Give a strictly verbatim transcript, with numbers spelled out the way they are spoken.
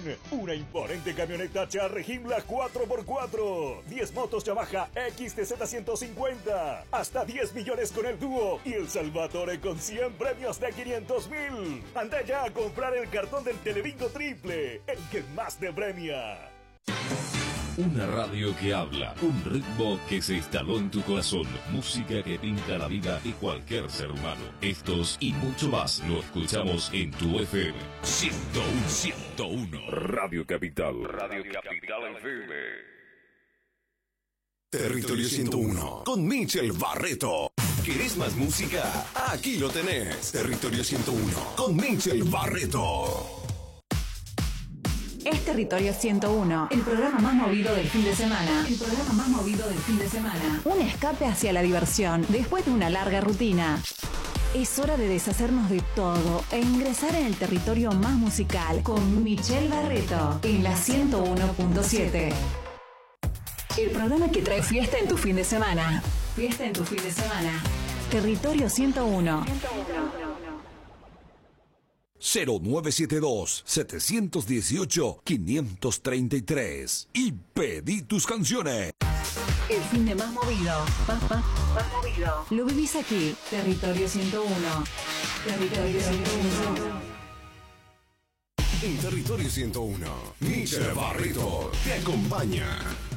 Una imponente camioneta Charregim la cuatro por cuatro. diez motos Yamaha X T Z ciento cincuenta. Hasta diez millones con el dúo. Y el Salvatore con cien premios de quinientos mil. Anda ya a comprar el cartón del Telebingo Triple. El que más te premia. Una radio que habla, un ritmo que se instaló en tu corazón, música que pinta la vida de cualquier ser humano. Estos y mucho más lo escuchamos en tu F M. ciento uno, ciento uno. Radio Capital. Radio Capital F M. Territorio ciento uno, con Michel Barreto. ¿Querés más música? Aquí lo tenés. Territorio ciento uno, con Michel Barreto. Es Territorio ciento uno, el programa más movido del fin de semana. El programa más movido del fin de semana. Un escape hacia la diversión después de una larga rutina. Es hora de deshacernos de todo e ingresar en el territorio más musical con Michel Barreto en la ciento uno punto siete. El programa que trae fiesta en tu fin de semana. Fiesta en tu fin de semana. Territorio ciento uno. cero nueve siete dos, siete uno ocho, cinco tres tres y pedí tus canciones. El fin de más movido, más, más, más movido. Lo vivís aquí, Territorio ciento uno. Territorio ciento uno. En Territorio ciento uno, Michel Barreto te acompaña.